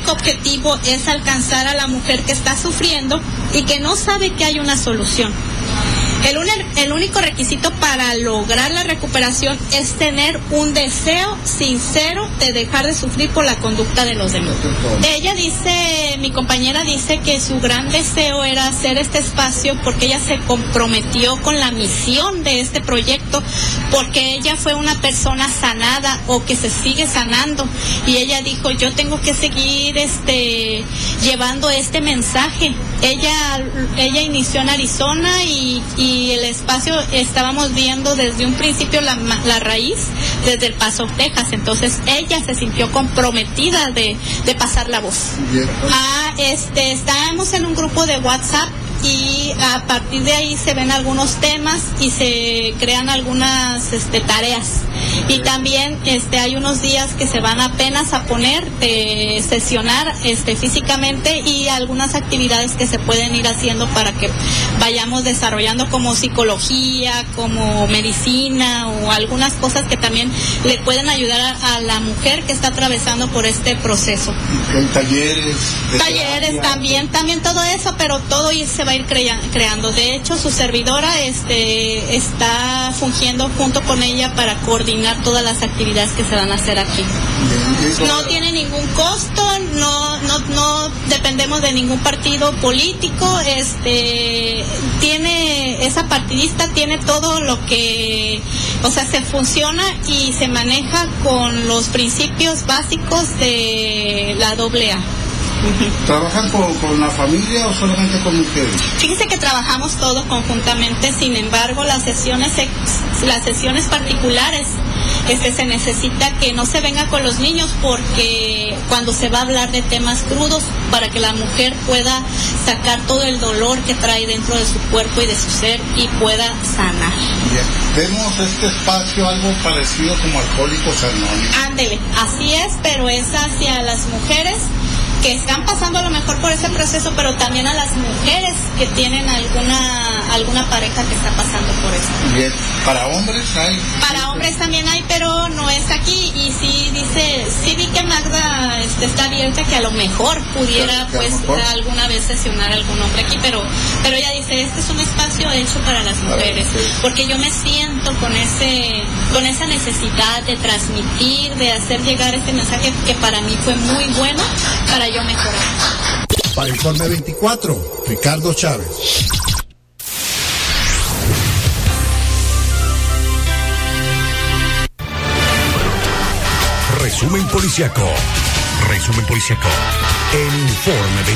único objetivo es alcanzar a la mujer que está sufriendo y que no sabe que hay una solución. El único requisito para lograr la recuperación es tener un deseo sincero de dejar de sufrir por la conducta de los demás. Ella dice, mi compañera dice que su gran deseo era hacer este espacio porque ella se comprometió con la misión de este proyecto, porque ella fue una persona sanada o que se sigue sanando, y ella dijo, yo tengo que seguir llevando este mensaje. Ella inició en Arizona y el espacio estábamos viendo desde un principio la raíz desde El Paso, Texas. Entonces ella se sintió comprometida de pasar la voz. Estábamos en un grupo de WhatsApp y a partir de ahí se ven algunos temas y se crean algunas tareas. Y también hay unos días que se van apenas a poner de sesionar físicamente, y algunas actividades que se pueden ir haciendo para que vayamos desarrollando, como psicología, como medicina, o algunas cosas que también le pueden ayudar a la mujer que está atravesando por este proceso. Talleres también todo eso, pero todo se va a ir creando. De hecho, su servidora está fungiendo junto con ella para coordinar todas las actividades que se van a hacer aquí. No tiene ningún costo, no dependemos de ningún partido político. Esa partidista tiene todo lo que, se funciona y se maneja con los principios básicos de la AA. ¿Trabajan con la familia o solamente con mujeres? Fíjese que trabajamos todos conjuntamente, sin embargo las sesiones particulares se necesita que no se venga con los niños, porque cuando se va a hablar de temas crudos, para que la mujer pueda sacar todo el dolor que trae dentro de su cuerpo y de su ser y pueda sanar. Bien. Vemos este espacio algo parecido como Alcohólicos Anónimos. Ándele, así es, pero es hacia las mujeres que están pasando a lo mejor por ese proceso, pero también a las mujeres que tienen alguna pareja que está pasando por eso. Bien, ¿para hombres hay? Para hombres también hay, pero no es aquí. Y sí vi que Magda está abierta, que a lo mejor pudiera alguna vez sesionar a algún hombre aquí, pero ella dice, este es un espacio hecho para las mujeres, porque yo me siento con esa necesidad de transmitir, de hacer llegar este mensaje que para mí fue muy bueno para yo mejorar. Para Informe 24, Ricardo Chávez. Resumen policiaco. En Informe 24.